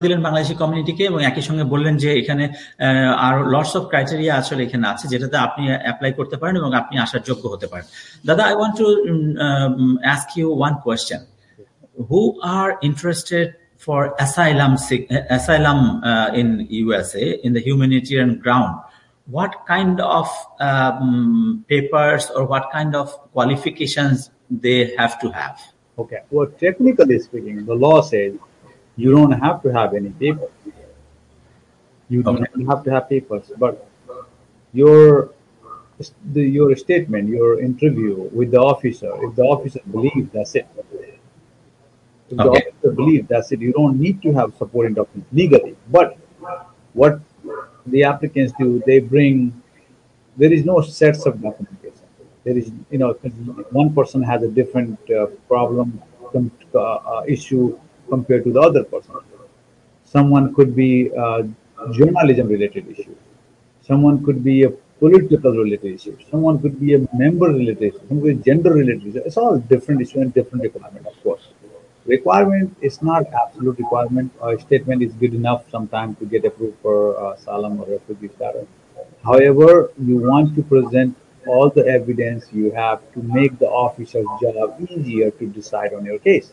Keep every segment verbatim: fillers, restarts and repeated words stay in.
দিলেন বাংলাদেশি কমিউনিটিকে এবং একই সঙ্গে বললেন যে এখানে আর লটস অফ ক্রাইটেরিয়া আসলে এখানে আছে যেটাতে আপনি অ্যাপ্লাই করতে পারেন এবং আপনি আসার যোগ্য হতে পারেন। দাদা, I want to ask you one question. Who are interested for asylum asylum uh, in U S A in the humanitarian ground? What kind of um, papers or what kind of qualifications they have to have? Okay. Well, technically speaking, the law says you don't have to have any papers. You do Okay. not have to have papers, but your the, your statement, your interview with the officer, if the officer believes that's it. If the Okay. officer believes that's it, you don't need to have supporting documents legally. But what the applicants do, they bring, there is no sets of documentation. There is, you know, one person has a different uh, problem, uh, uh, issue compared to the other person. Someone could be a journalism related issue. Someone could be a political related issue. Someone could be a member related issue. Someone could be gender related issue. It's all different issue and different requirement, of course. Requirement is not absolute requirement. A statement is good enough sometimes to get approved for uh, asylum or refugee status. However, you want to present all the evidence you have to make the officer's job easier to decide on your case.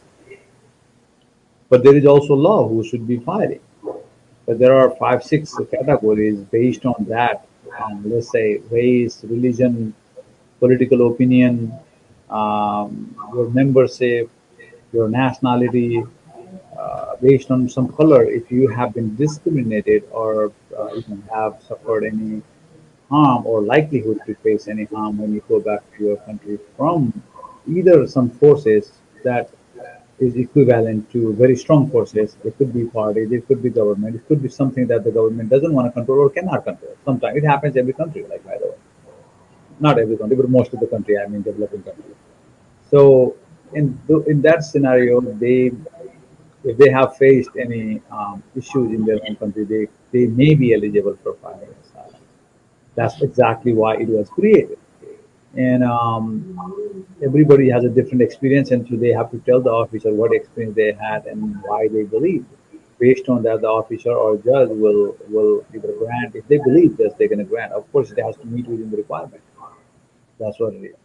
But there is also law who should be filing. But there are five, six categories based on that. Um, let's say race, religion, political opinion, um, your membership, your nationality, uh, based on some color. If you have been discriminated or uh, you have suffered any harm or likelihood to face any harm when you go back to your country from either some forces that is equivalent to very strong forces. It could be parties, it could be government, it could be something that the government doesn't want to control or cannot control. Sometimes it happens every country, like by the way. Not every country, but most of the country, I mean developing countries. So in in that scenario, they if they have faced any um, issues in their own country, they, they may be eligible for filing asylum. That's exactly why it was created. And um, everybody has a different experience, and so they have to tell the officer what experience they had and why they believe. Based on that, the officer or judge will will either grant. If they believe this, they're going to grant. Of course, it has to meet within the requirement. That's what it is.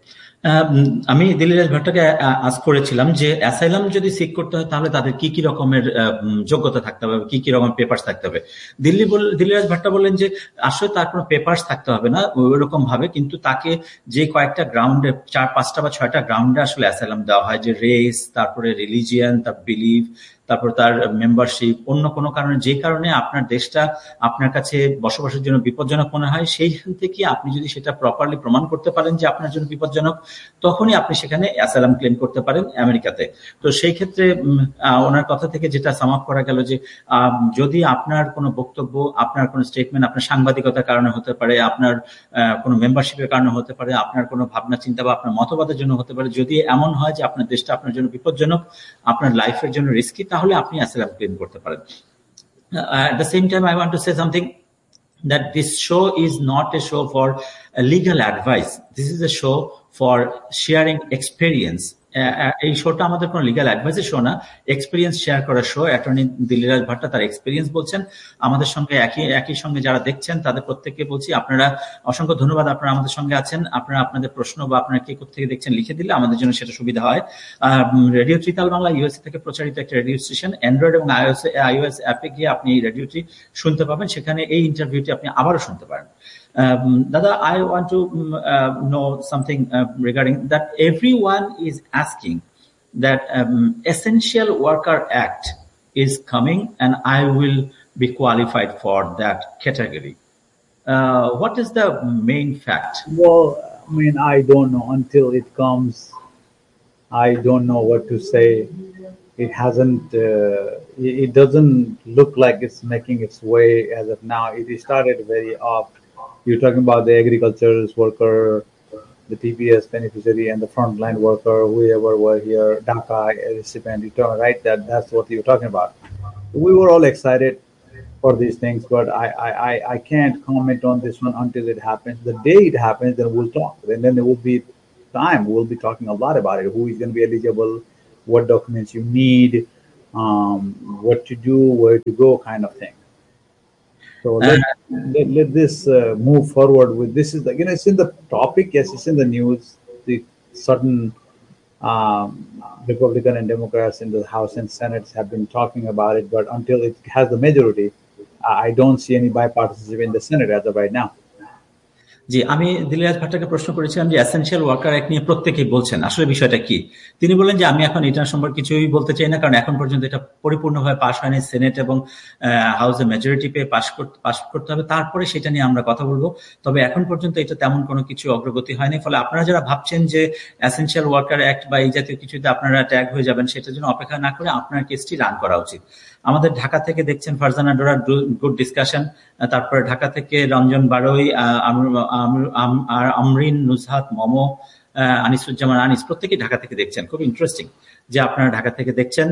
আমি দিল্লিরাজ ভট্টকে আজ করেছিলাম যে asylum যদি sick করতে হয় তাহলে তাদের কি কি রকমের যোগ্যতা থাকতে হবে, কি কি রকম পেপারস থাকতে হবে। দিল্লি দিল্লিরাজ ভট্ট বললেন যে আসলে তার কোনো পেপারস থাকতে হবে না ওইরকম ভাবে, কিন্তু তাকে যে কয়েকটা গ্রাউন্ডে চার পাঁচটা বা ছয়টা গ্রাউন্ডে আসলে অ্যাসাইলাম দেওয়া হয়, যে রেস, তারপরে রিলিজিয়ান, তার বিলিভ, তারপর তার মেম্বারশিপ, অন্য কোনো কারণে যে কারণে আপনার দেশটা আপনার কাছে বসবাসের জন্য বিপজ্জনক মনে হয়, সেইখান থেকে আপনি যদি সেটা প্রপারলি প্রমাণ করতে পারেন যে আপনার জন্য বিপজ্জনক, তখনই আপনি সেখানে অ্যাসাইলাম ক্লেম করতে পারেন আমেরিকাতে। তো সেই ক্ষেত্রে ওনার কথা থেকে যেটা সাম আপ করা গেল যে যদি আপনার কোনো বক্তব্য, আপনার কোনো স্টেটমেন্ট আপনার সাংবাদিকতার কারণে হতে পারে, আপনার কোনো মেম্বারশিপের কারণে হতে পারে, আপনার কোনো ভাবনা চিন্তা বা আপনার মতবাদের জন্য হতে পারে, যদি এমন হয় যে আপনার দেশটা আপনার জন্য বিপজ্জনক, আপনার লাইফের জন্য রিস্কি, তাহলে আপনি অ্যাসাইলাম ক্লেম করতে পারেন। At the same time, I want to say something, that this show is not a show for uh, legal advice. This is a show for sharing experience. এই শোটা আমাদের কোনো লিগাল অ্যাডভাইসের শো না, experience share করার show. Attorney দিল্লিরাজ Bhatta তার experience বলছেন, আমাদের সঙ্গে একই একই সঙ্গে যারা দেখছেন তাদের প্রত্যেককে বলছি আপনারা অসংখ্য ধন্যবাদ, আপনারা আমাদের সঙ্গে আছেন। আপনারা আপনাদের প্রশ্ন বা আপনারা কে কোথেকে দেখছেন লিখে দিলে আমাদের জন্য সেটা সুবিধা হয়। রেডিও ত্রিতাল বাংলা ইউএসএ থেকে প্রচারিত একটা রেডিও স্টেশন, অ্যান্ড্রয়েড এবং আইওএস আইওএস অ্যাপে গিয়ে আপনি এই রেডিওটি শুনতে পাবেন, সেখানে এই ইন্টারভিউটি আপনি আবারও শুনতে পারেন। Um, Dada, I want to um, uh, know something uh, regarding that. Everyone is asking that um, Essential Worker Act is coming and I will be qualified for that category. Uh, what is the main fact? Well, I mean, I don't know until it comes. I don't know what to say. It hasn't, uh, it doesn't look like it's making its way as of now. It started very off. You're talking about the agriculture's worker, the T P S beneficiary, and the frontline worker, whoever were here, DACA recipient, right? That that's what you're talking about. We were all excited for these things, but I I I can't comment on this one until it happens. The day it happens, then we'll talk. And then there will be time. We'll be talking a lot about it. Who is going to be eligible? What documents you need? um, what to do, where to go, kind of thing. So let let, let this uh, move forward with this is like you know it's in the topic, yes, it's in the news. The certain um, Republican and Democrats in the House and Senate have been talking about it, but until it has the majority, I don't see any bipartisanship in the Senate as of right now. জি, আমি দিলরাজ ভাট্টাকে প্রশ্ন করেছিলাম যে essential worker act নিয়ে প্রত্যেকেই বলছেন, আসলে বিষয়টা কি? তিনি বললেন যে আমি এখন এটা সম্পর্কে কিছুই বলতে চাই না, কারণ এখন পর্যন্ত এটা পরিপূর্ণভাবে পাশ হয়নি। সেনেট এবং হাউসে মেজরিটি পেয়ে পাশ করতে পাশ করতে হবে, তারপরে সেটা নিয়ে আমরা কথা বলবো। তবে এখন পর্যন্ত এটা তেমন কোনো কিছু অগ্রগতি হয়নি। ফলে আপনারা যারা ভাবছেন যে এসেনশিয়াল ওয়ার্কার অ্যাক্ট বা এই জাতীয় কিছুতে আপনারা ট্যাগ হয়ে যাবেন, সেটার জন্য অপেক্ষা না করে আপনার কেসটি রান করা উচিত। আমাদের ঢাকা থেকে দেখছেন ফারজানা ডোরার গুড ডিসকাশন, তারপরে ঢাকা থেকে রঞ্জন বারোই, আর আমরিন, নুজহাত, মমো, আনিসুজ্জামান আনিস প্রত্যেকেই ঢাকা থেকে দেখছেন। খুব ইন্টারেস্টিং যে আপনারা ঢাকা থেকে দেখছেন।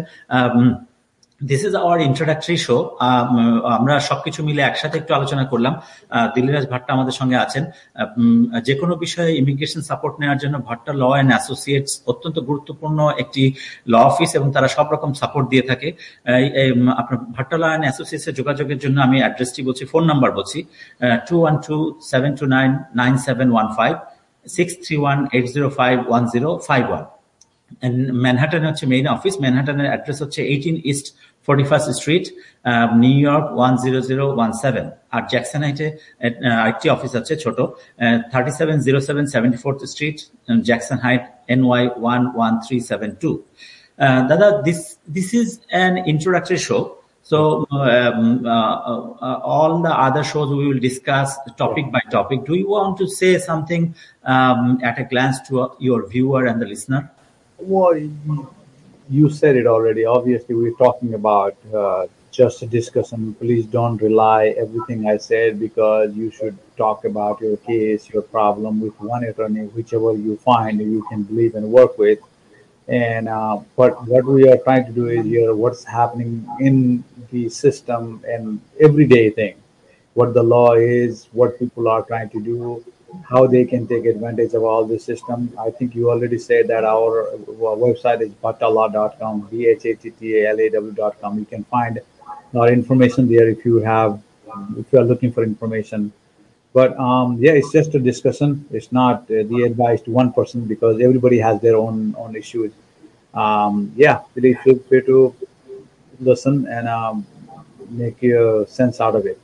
This is our introductory show. আমরা সবকিছু মিলে একসাথে একটু আলোচনা করলাম। দিলরাজ ভাট্টা আমাদের সঙ্গে আছেন। যে কোনো বিষয়ে ইমিগ্রেশন সাপোর্ট নেওয়ার জন্য ভাট্টা ল অ্যান্ড অ্যাসোসিয়েটস অত্যন্ত গুরুত্বপূর্ণ একটি ল অফিস এবং তারা সব রকম সাপোর্ট দিয়ে থাকে। আপনার ভাট্টা ল অ্যান্ড অ্যাসোসিয়েটস এর যোগাযোগের জন্য আমি অ্যাড্রেসটি বলছি, ফোন নাম্বার বলছি, two one two seven two nine nine seven one five, six three one eight zero five one zero five one. ম্যানহাটনে হচ্ছে মেইন অফিস। ম্যানহাটনের অ্যাড্রেস হচ্ছে eighteen east forty first street, new York one zero zero one seven. আর Jackson হাইটে আরেকটি office আছে ছোট, thirty seven zero seven seventy fourth street, Jackson height, N Y one one three seven two. দাদা, this this is an introductory show. So um, uh, uh, all the other shows we will discuss topic by topic. Do you want to say something um, at a glance to uh, your viewer and the listener? Well, you said it already. Obviously, we're talking about uh, just a discussion. Please don't rely everything I said, because you should talk about your case, your problem with one attorney, whichever you find you can believe and work with. And uh, but what we are trying to do is here what's happening in the system and everyday thing, what the law is, what people are trying to do, how they can take advantage of all this system. I think you already said that our website is bhatta law dot com, b h a t t a l a w dot com. You can find our information there if you have if you are looking for information. But um, yeah, it's just a discussion. It's not uh, the advice to one person, because everybody has their own own issues. Um, yeah, please feel free to listen and um, make your sense out of it.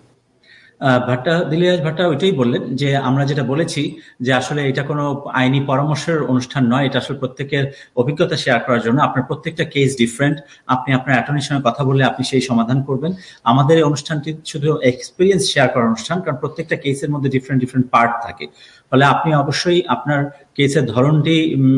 ভাট্টা দিলরাজ ভাট্টা ওইটাই বললেন যে আমরা যেটা বলেছি যে আসলে এটা কোনো আইনি পরামর্শের অনুষ্ঠান নয়, এটা আসলে প্রত্যেকের অভিজ্ঞতা শেয়ার করার জন্য। আপনার প্রত্যেকটা কেস ডিফারেন্ট, আপনি আপনার অ্যাটর্নির সঙ্গে কথা বলে আপনি সেই সমাধান করবেন। আমাদের এই অনুষ্ঠানটি শুধু এক্সপিরিয়েন্স শেয়ার করার অনুষ্ঠান, কারণ প্রত্যেকটা কেসের মধ্যে ডিফারেন্ট ডিফারেন্ট পার্ট থাকে। ফলে আপনি অবশ্যই আপনার কেসের ধরনটি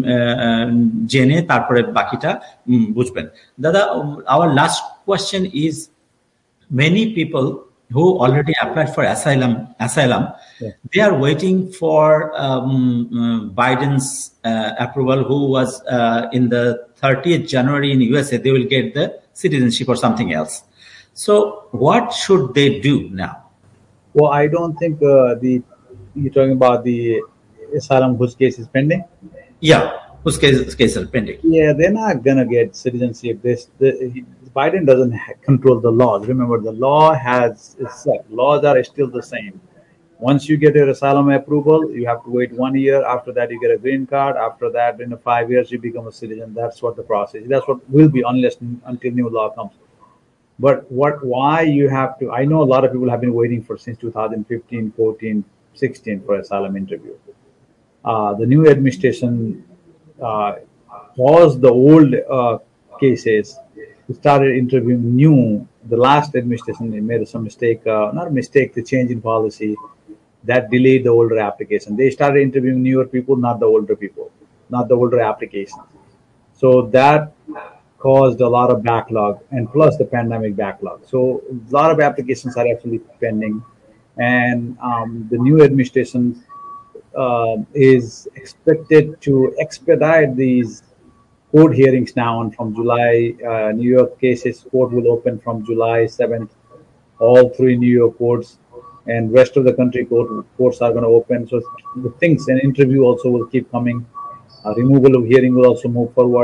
জেনে তারপরে বাকিটা বুঝবেন। দাদা, our last question is, many people who already applied for asylum, asylum, yeah. They are waiting for um, uh, Biden's uh, approval, who was uh, in the thirtieth January in U S A, they will get the citizenship or something else. So what should they do now? Well, I don't think uh, the, you're talking about the asylum whose case is pending? Yeah, whose case, case is pending. Yeah, they're not going to get citizenship. This, the, Biden doesn't control the laws. Remember, the law has is set. Laws are still the same. Once you get your asylum approval, you have to wait one year. After that, you get a green card. After that, in five years, you become a citizen. That's what the process. That's what will be, unless until new law comes. But what? Why you have to? I know a lot of people have been waiting for since two thousand fifteen, fourteen, sixteen for asylum interview. Uh, the new administration uh, paused the old uh, cases. Started interviewing new. The last administration they made some mistake, uh, not a mistake, the change in policy that delayed the older application. They started interviewing newer people, not the older people, not the older applications. So that caused a lot of backlog, and plus the pandemic backlog. So a lot of applications are actually pending, and um, the new administration uh, is expected to expedite these court hearings now on from July. uh, New York cases court will open from July seventh. All three New York courts and rest of the country court, courts are going to open. So the things, and interview also will keep coming. Uh, removal of hearing will also move forward.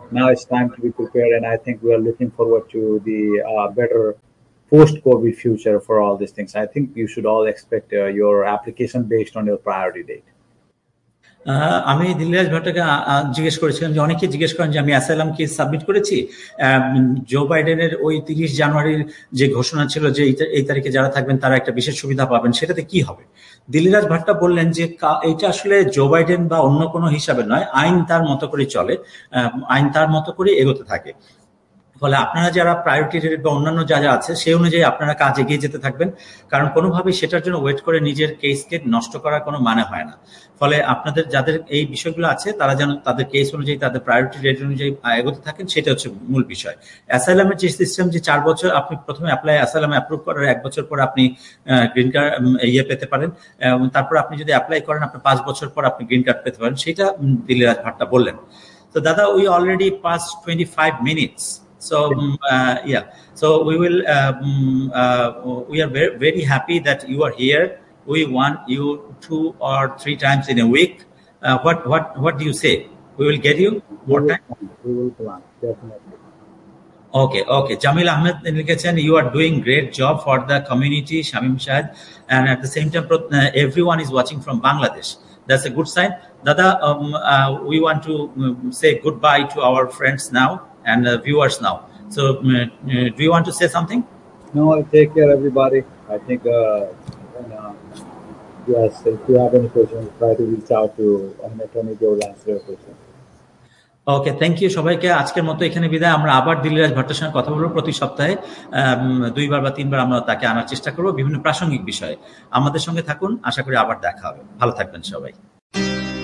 now it's time to be prepared, and I think we are looking forward to the uh, better post-COVID future for all these things. I think you should all expect uh, your application based on your priority date. আহ, আমি দিলরাজ ভট্টকে আ- আ- জিজ্ঞেস করেছিলাম যে অনেকে জিজ্ঞেস করেন যে আমি asylum case submit করেছি, আহ, উম, জো বাইডেনের ওই তিরিশ জানুয়ারির যে ঘোষণা ছিল যে এই তা- এই তারিখে যারা থাকবেন তারা একটা বিশেষ সুবিধা পাবেন, সেটাতে কি হবে? দিলরাজ ভট্ট বললেন যে কা- এটা আসলে জো বাইডেন বা অন্য কোনো হিসাবে নয়, আইন তার মতো করে চলে, আহ, আইন তার মতো করে এগোতে থাকে। ফলে আপনারা যারা প্রায়োরিটি রেট বা অন্যান্য যা যা আছে সেই অনুযায়ী আপনারা কাজ এগিয়ে যেতে থাকবেন, কারণ কোনোভাবেই সেটার জন্য ওয়েট করে নিজের কেসকে নষ্ট করার কোনো মানে হয় না। ফলে আপনাদের যাদের এই বিষয়গুলো আছে তারা যেন তাদের কেস অনুযায়ী তাদের প্রায়োরিটি রেট অনুযায়ী এগোতে থাকেন, সেটা হচ্ছে মূল বিষয়। অ্যাসাইলামের যে সিস্টেম, যে চার বছর আপনি প্রথমে অ্যাপ্লাই অ্যাসাইলাম অ্যাপ্রুভ করার এক বছর পর আপনি গ্রিন কার্ড ইয়ে পেতে পারেন, এবং তারপর আপনি যদি অ্যাপ্লাই করেন আপনার পাঁচ বছর পর আপনি গ্রিন কার্ড পেতে পারেন, সেটা দিলরাজ ভট্ট বললেন। So Dada, we already passed twenty-five minutes. So um, uh, yeah, so we will. Um, uh, we are very very happy that you are here. We want you two or three times in a week. Uh, what what what do you say? We will get you We more will time. plan. We will plan definitely. Okay, okay. Jamil Ahmed লিখেছেন, you are doing great job for the community, Shamim Shahid, and at the same time, pro- uh, everyone is watching from Bangladesh. That's a good sign. Dada, um, uh, we want to um, say goodbye to our friends now and uh, viewers now. So, um, uh, do you want to say something? No, take care, everybody. I think, uh, and, uh, yes, if you have any questions, try to reach out to an attorney. They will answer your question. Okay, thank you সবাইকে। আজকের মতো এখানে বিদায়। আমরা আবার দিলরাজ ভট্টের সঙ্গে কথা বলবো প্রতি সপ্তাহে, আম, দুইবার বা তিনবার আমরা তাকে আনার চেষ্টা করবো বিভিন্ন প্রাসঙ্গিক বিষয়ে। আমাদের সঙ্গে থাকুন, আশা করি আবার দেখা হবে। ভালো থাকবেন সবাই।